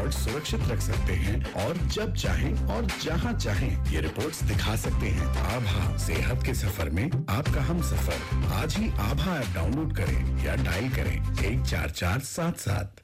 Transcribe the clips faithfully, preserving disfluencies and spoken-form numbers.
Record सुरक्षित रख सकते हैं और जब चाहें और जहां चाहें ये रिपोर्ट्स दिखा सकते हैं। आभा, सेहत के सफर में आपका हम सफर। आज ही आभा ऐप डाउनलोड करें या डायल करें एक चार चार सात सात।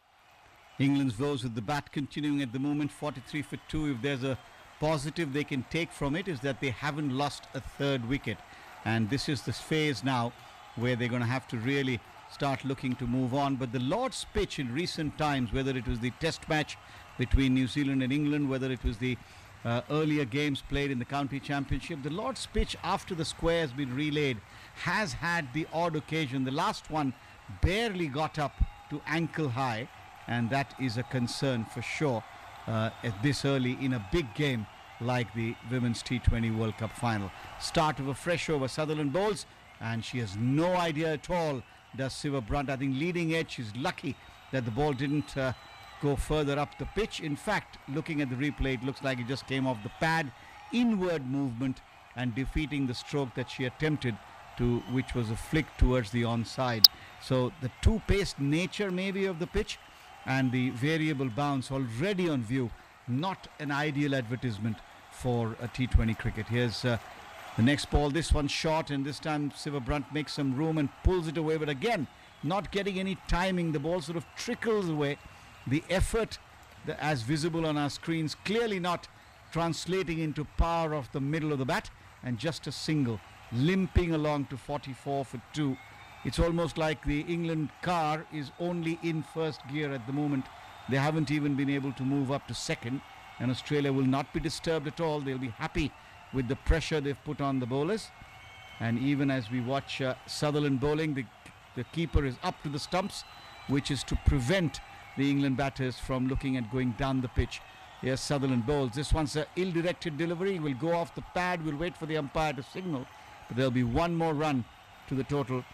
England's woes with the bat continuing at the moment, forty-three for two. If there's a positive they can take from it is that they haven't lost a third wicket. And this is this phase now where they're going to have to really start looking to move on. But the Lord's pitch in recent times, whether it was the test match between New Zealand and England, whether it was the uh, earlier games played in the county championship, the Lord's pitch after the square has been relayed has had the odd occasion. The last one barely got up to ankle high, and that is a concern for sure uh, at this early in a big game like the Women's T twenty World Cup final. Start of a fresh over. Sutherland bowls, and she has no idea at all, does Siva Brunt. I think leading edge, she's lucky that the ball didn't uh, go further up the pitch. In fact, looking at the replay, it looks like it just came off the pad. Inward movement and defeating the stroke that she attempted to, which was a flick towards the onside. So the two-paced nature maybe of the pitch and the variable bounce already on view, not an ideal advertisement for a T twenty cricket. Here's uh, the next ball. This one short, and this time Siva Brunt makes some room and pulls it away, but again not getting any timing. The ball sort of trickles away. The effort the, as visible on our screens clearly not translating into power of the middle of the bat, and just a single limping along to forty-four for two. It's almost like the England car is only in first gear at the moment. They haven't even been able to move up to second, and Australia will not be disturbed at all. They'll be happy with the pressure they've put on the bowlers. And even as we watch uh, Sutherland bowling, the, the keeper is up to the stumps, which is to prevent the England batters from looking at going down the pitch. Here's Sutherland bowls. This one's an ill-directed delivery. Will go off the pad. We'll wait for the umpire to signal. But there'll be one more run to the total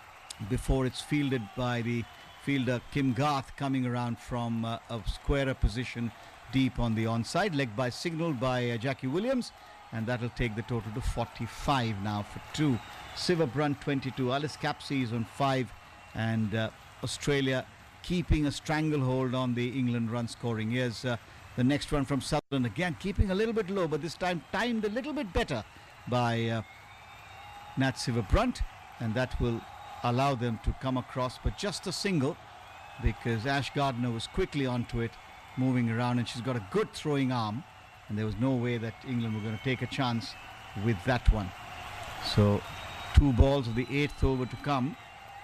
before it's fielded by the fielder Kim Garth, coming around from uh, a squarer position deep on the onside. Leg by signal by uh, Jackie Williams, and that'll take the total to forty-five now for two. Siva Brunt twenty-two, Alice Capsey is on five, and uh, Australia keeping a stranglehold on the England run scoring. Here's uh, the next one from Sutherland, again keeping a little bit low, but this time timed a little bit better by uh, Nat Siva Brunt, and that will allow them to come across, but just a single, because Ash Gardner was quickly onto it, moving around, and she's got a good throwing arm, and there was no way that England were going to take a chance with that one. So two balls of the eighth over to come.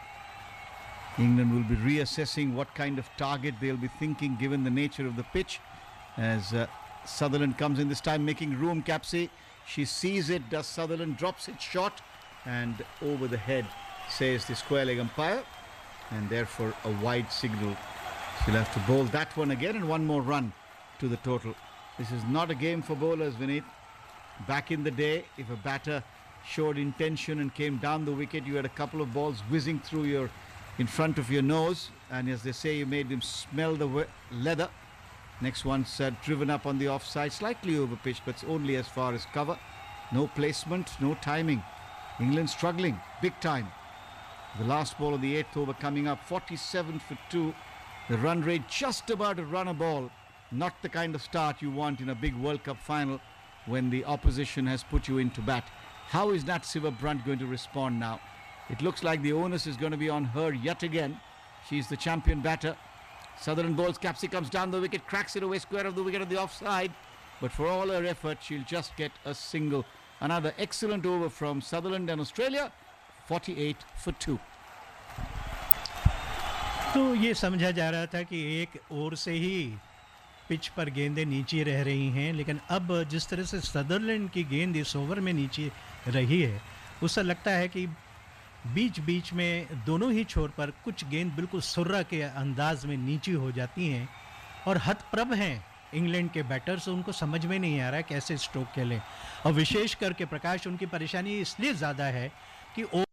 England will be reassessing what kind of target they'll be thinking given the nature of the pitch, as uh, Sutherland comes in this time making room. Capsey, she sees it, does Sutherland, drops it short and over the head, says the square leg umpire, and therefore a wide signal. She'll have to bowl that one again, and one more run to the total. This is not a game for bowlers, Vineet. Back in the day, if a batter showed intention and came down the wicket, you had a couple of balls whizzing through your in front of your nose, and as they say, you made him smell the leather. Next one's uh, driven up on the offside, slightly over pitch, but it's only as far as cover. No placement, no timing. England struggling big time. The last ball of the eighth over coming up, forty-seven for two. The run rate just about to run a ball. Not the kind of start you want in a big World Cup final when the opposition has put you into bat. How is Nat Siva Brunt going to respond now? It looks like the onus is going to be on her yet again. She's the champion batter. Sutherland bowls, Capsey comes down the wicket, cracks it away square of the wicket on the offside. But for all her effort, she'll just get a single. Another excellent over from Sutherland and Australia. forty-eight for two. तो ये समझा जा रहा था कि एक over से ही pitch पर गेंदें नीचे रह रही हैं, लेकिन अब जिस तरह से सदरलैंड की गेंद इस ओवर में नीचे रही है, उससे लगता है कि बीच बीच में दोनों ही छोर पर कुछ गेंद बिल्कुल सुर्रा के अंदाज में नीचे हो जाती हैं, और हतप्रभ हैं इंग्लैंड के बैटर्स, उनको समझ में नहीं आ रहा है कैसे स्ट्रोक खेलें। और विशेष करके प्रकाश, उनकी परेशानी इसलिए ज़्यादा है कि